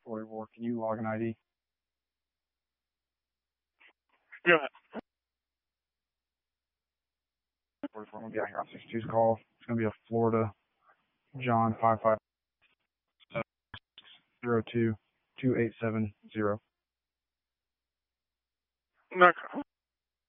44. Can you log an ID? Yeah. 44. I'm going to be on your 62's call. It's going to be a Florida John 55022870. Okay.